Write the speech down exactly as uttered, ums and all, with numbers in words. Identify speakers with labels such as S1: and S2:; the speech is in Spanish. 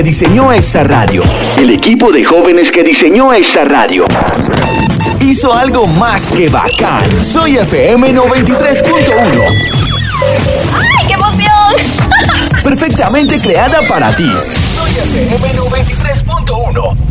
S1: Diseñó esta radio. El equipo de jóvenes que diseñó esta radio hizo algo más que bacán. Soy F M noventa y tres punto uno.
S2: ¡Ay, qué emoción!
S1: Perfectamente creada para ti. Soy F M noventa y tres punto uno.